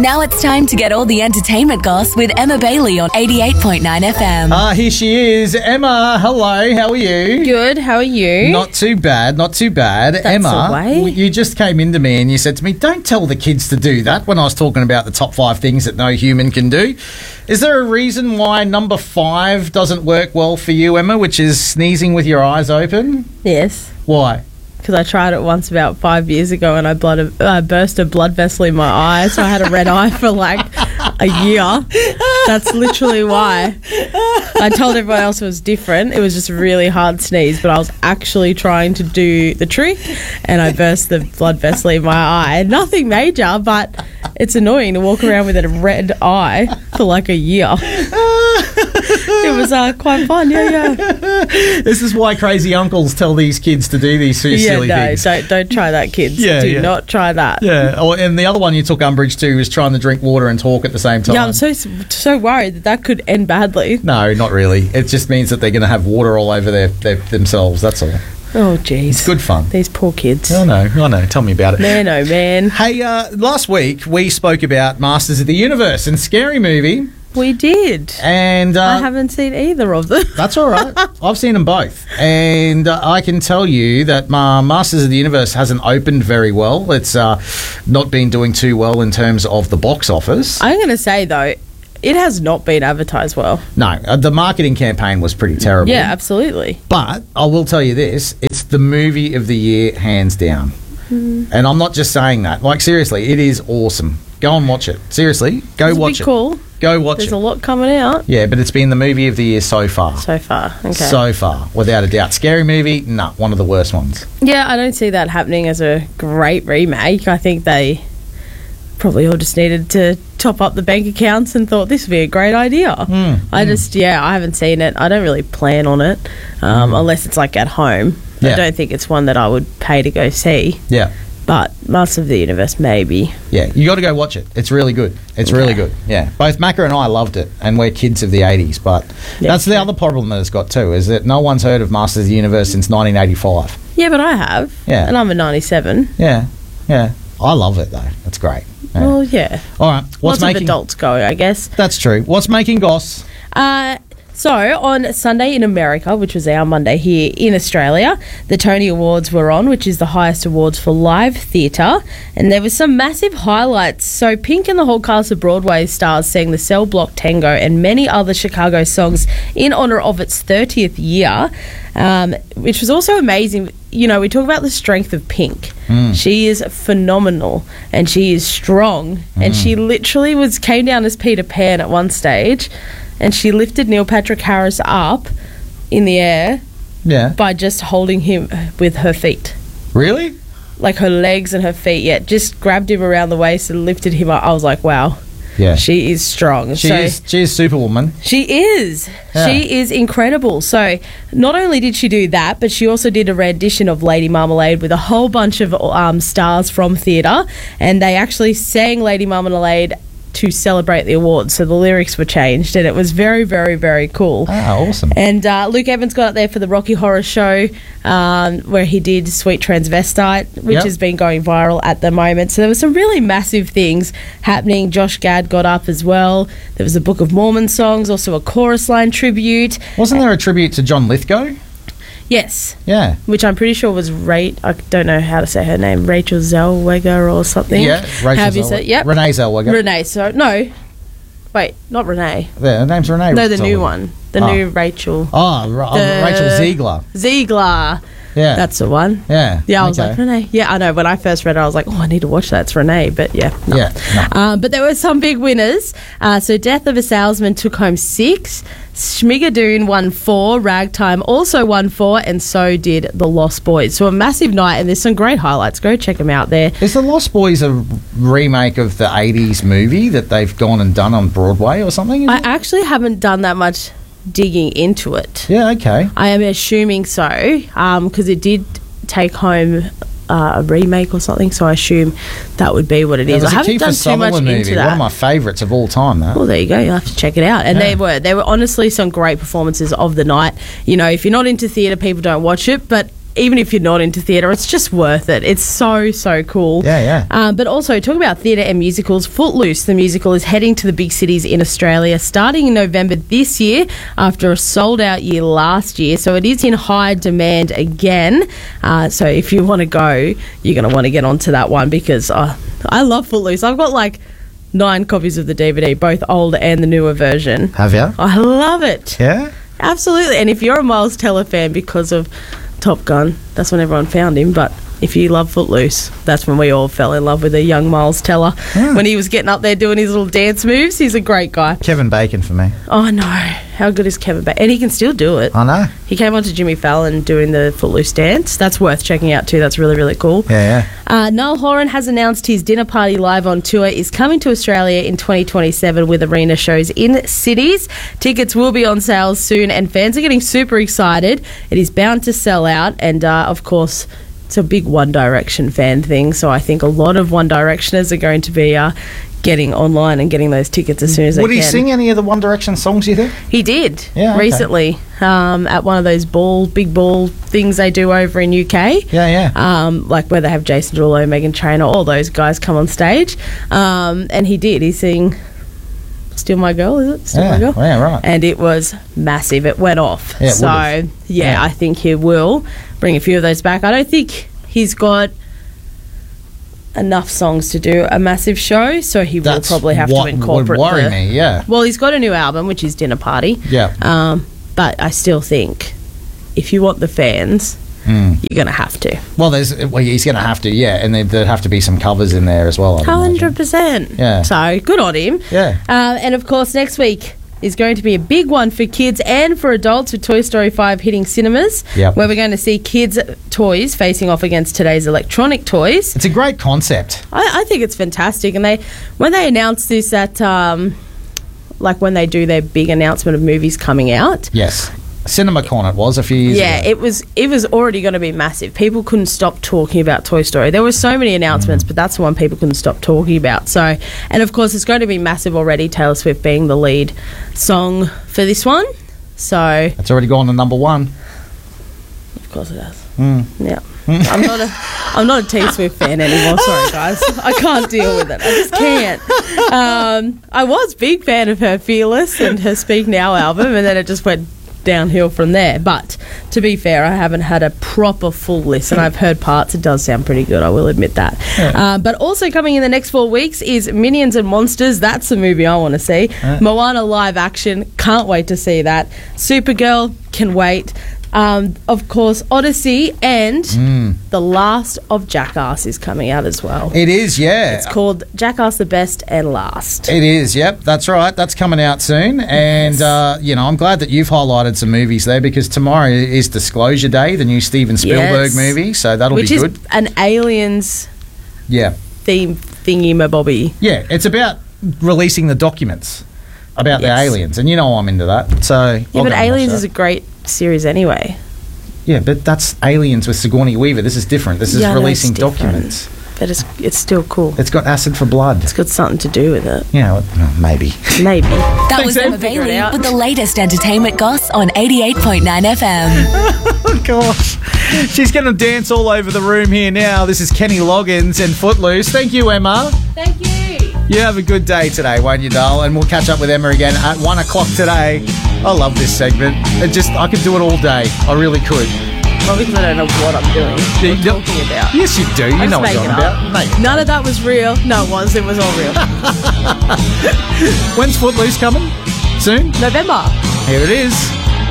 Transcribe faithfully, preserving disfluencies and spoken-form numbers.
Now it's time to get all the entertainment goss with Emma Bailey on eighty-eight point nine F M. Ah, here she is. Emma, hello. How are you? Good. How are you? Not too bad. Not too bad. That's Emma, the way. you just came into me and you said to me, don't tell the kids to do that when I was talking about the top five things that no human can do. Is there a reason why number five doesn't work well for you, Emma, which is sneezing with your eyes open? Yes. Why? Because I tried it once about five years ago and I blood a, uh, burst a blood vessel in my eye, so I had a red eye for like a year. That's literally why. I told everyone else it was different. It was just a really hard sneeze, but I was actually trying to do the trick and I burst the blood vessel in my eye. Nothing major, but it's annoying to walk around with a red eye for like a year. It was uh, quite fun, yeah, yeah. This is why crazy uncles tell these kids to do these silly yeah, no, things. don't, don't try that, kids. Yeah, Do yeah. not try that. Yeah, oh, and the other one you took umbrage to was trying to drink water and talk at the same time. Yeah, I'm so so worried that that could end badly. No, not really. It just means that they're going to have water all over their, their themselves, that's all. Oh, jeez. It's good fun. These poor kids. I know, I know. Tell me about it. Man, oh, man. Hey, uh, last week we spoke about Masters of the Universe and Scary Movie. We did. And uh, I haven't seen either of them. That's all right. I've seen them both. And uh, I can tell you that uh, Masters of the Universe hasn't opened very well. It's uh, not been doing too well in terms of the box office. I'm going to say, though, it has not been advertised well. No, uh, the marketing campaign was pretty terrible. Yeah, absolutely. But I will tell you this, it's the movie of the year, hands down. Mm. And I'm not just saying that. Like, seriously, it is awesome. Go and watch it. Seriously, go It's watch be it. cool. Go watch There's it. a lot coming out. Yeah, but it's been the movie of the year so far. So far, okay. So far, without a doubt. Scary Movie, nah, one of the worst ones. Yeah, I don't see that happening as a great remake. I think they probably all just needed to top up the bank accounts and thought this would be a great idea. Mm, I mm. just, yeah, I haven't seen it. I don't really plan on it um, Mm. unless it's like at home. Yeah. I don't think it's one that I would pay to go see. Yeah. But Masters of the Universe, maybe. Yeah, you got to go watch it. It's really good. It's Okay. really good. Yeah, both Macca and I loved it, and we're kids of the eighties. But Yeah, that's the true. other problem that it's got too, is that no one's heard of Masters of the Universe since nineteen eighty-five. Yeah, but I have. Yeah. And I'm a ninety-seven. Yeah, yeah. I love it though. It's great. Yeah. Well, yeah. All right, what's Lots making of adults go, I guess. That's true. What's making goss? Uh, so, on Sunday in America, which was our Monday here in Australia, the Tony Awards were on, which is the highest awards for live theatre, and there was some massive highlights. So, Pink and the whole cast of Broadway stars sang the Cell Block Tango and many other Chicago songs in honour of its thirtieth year, um, which was also amazing. You know, we talk about the strength of Pink. Mm. She is phenomenal and she is strong, and she literally was came down as Peter Pan at one stage, and she lifted Neil Patrick Harris up in the air Yeah. by just holding him with her feet. Really? Like her legs and her feet, yeah. Just grabbed him around the waist and lifted him up. I was like, wow, Yeah. she is strong. She so is. She is Superwoman. she is. Yeah. She is incredible. So not only did she do that, but she also did a rendition of Lady Marmalade with a whole bunch of um, stars from theatre, and they actually sang Lady Marmalade to celebrate the awards. So the lyrics were changed, and it was very, very, very cool. Ah, awesome. And uh, Luke Evans got up there for the Rocky Horror Show, um, where he did Sweet Transvestite, which Yep. has been going viral at the moment. So there were some really massive things happening. Josh Gad got up as well. There was a Book of Mormon songs, also a chorus line tribute. Wasn't there a tribute to John Lithgow? Yes, Yeah. which I'm pretty sure was Ra- I don't know how to say her name, Rachel Zellweger or something. Yeah. Rachel Have you Zellweger. said? Yep. Renee Zellweger. Renee. So no, wait, not Renee. Yeah, her name's Renee. No, the new Zellweger. one, the Oh. new Rachel Oh, Ra- oh, The- Rachel Ziegler. Ziegler. Yeah. That's the one. yeah. Yeah, I was Okay. like, Renee. Yeah, I know. When I first read it, I was like, oh, I need to watch that. It's Renee. But yeah, no. Yeah. No. Um, but there were some big winners. Uh, so Death of a Salesman took home six. Schmigadoon won four. Ragtime also won four. And so did The Lost Boys. So a massive night. And there's some great highlights. Go check them out there. Is The Lost Boys a remake of the eighties movie that they've gone and done on Broadway or something? is I it? actually haven't done that much digging into it. Yeah, okay. I am assuming so, because it did take home uh, a remake or something, so I assume that would be what it It is. was I a haven't Kiefer done too much Sutherland movie, into one that. of my favourites of all time, that. Well, there you go. You'll have to check it out. And Yeah. they were they were honestly some great performances of the night. You know, if you're not into theatre, people don't watch it, but even if you're not into theatre, it's just worth it. It's so, so cool. Yeah, yeah. Um, but also, talk about theatre and musicals. Footloose, the musical, is heading to the big cities in Australia starting in November this year after a sold-out year last year. So it is in high demand again. Uh, so if you want to go, you're going to want to get onto that one because uh, I love Footloose. I've got like nine copies of the D V D, both old and the newer version. Have you? I love it. Yeah? Absolutely. And if you're a Miles Teller fan because of Top Gun, that's when everyone found him. But if you love Footloose, that's when we all fell in love with a young Miles Teller. Yeah. When he was getting up there doing his little dance moves, he's a great guy. Kevin Bacon for me. Oh, no. How good is Kevin Bacon? And he can still do it. I know. He came on to Jimmy Fallon doing the Footloose dance. That's worth checking out too. That's really, really cool. Yeah, yeah. Uh, Niall Horan has announced his Dinner Party Live on Tour is coming to Australia in twenty twenty-seven with arena shows in cities. Tickets will be on sale soon and fans are getting super excited. It is bound to sell out and, uh, of course, it's a big One Direction fan thing, so I think a lot of One Directioners are going to be uh, getting online and getting those tickets as soon as they Would can. he sing any of the One Direction songs, you think? He did Yeah, okay. recently um, at one of those ball, big ball things they do over in U K. Yeah, yeah. Um, like where they have Jason Derulo, Meghan Trainor, all those guys come on stage. Um, and he did. He sang Still My Girl, is it? Still Yeah, My Girl? yeah, right. And it was massive. It went off. Yeah, it so, would've. yeah, Yeah. I think he will bring a few of those back. I don't think he's got enough songs to do a massive show, so he That's will probably have what to incorporate would worry the- me, yeah. Well, he's got a new album, which is Dinner Party. Yeah. Um, but I still think if you want the fans, Mm. you're going to have to. Well, there's well, he's going to have to, yeah, and there- there'd have to be some covers in there as well. I'd one hundred imagine. percent. Yeah. So good on him. Yeah. Uh, and of course, next week is going to be a big one for kids and for adults with Toy Story five hitting cinemas, Yep. where we're going to see kids' toys facing off against today's electronic toys. It's a great concept. I, I think it's fantastic. And they, when they announced this at, um, like when they do their big announcement of movies coming out, Yes. CinemaCon it was a few years yeah, ago. it was it was already going to be massive. People couldn't stop talking about Toy Story. There were so many announcements, Mm. but that's the one people couldn't stop talking about. So, and of course, it's going to be massive already. Taylor Swift being the lead song for this one. So, It's already gone to number one. of course, it has. Mm. Yeah, I'm not a I'm not a T Swift fan anymore. Sorry, guys, I can't deal with it. I just can't. Um, I was a big fan of her Fearless and her Speak Now album, and then it just went downhill from there. But to be fair, I haven't had a proper full listen. I've heard parts. It does sound pretty good, I will admit that. Yeah. Uh, but also coming in the next four weeks is Minions and Monsters. That's the movie I want to see. Yeah. Moana live action. Can't wait to see that. Supergirl, can wait. Um, of course, Odyssey and Mm. The Last of Jackass is coming out as well. It is, yeah. It's called Jackass the Best and Last. It is, yep, that's right. That's coming out soon. And, uh, you know, I'm glad that you've highlighted some movies there because tomorrow is Disclosure Day, the new Steven Spielberg Yes. movie. So that'll Which be is good. an Aliens Yeah. theme thingy my bobby. Yeah, it's about releasing the documents about Yes. the aliens. And you know I'm into that. So Yeah, but Aliens is a great series anyway. Yeah, but that's Aliens with Sigourney Weaver. This is different. This is Yeah, I know it's releasing different. documents. But it's it's still cool. It's got acid for blood. It's got something to do with it. Yeah, well, maybe. Maybe. That Thanks, was Em. Emma Figure it Bailey out. with the latest entertainment goss on eighty-eight point nine F M. Oh, gosh. She's going to dance all over the room here now. This is Kenny Loggins and Footloose. Thank you, Emma. Thank you. You have a good day today, won't you, doll? And we'll catch up with Emma again at one o'clock today. I love this segment. It just, I could do it all day. I really could. Well, because I don't know what I'm doing. What You I'm don't- talking about. Yes, you do. You I know just what make you're it on up. about. Mate. None of that was real. No, it was. It was all real. When's Footloose coming? Soon? November. Here it is.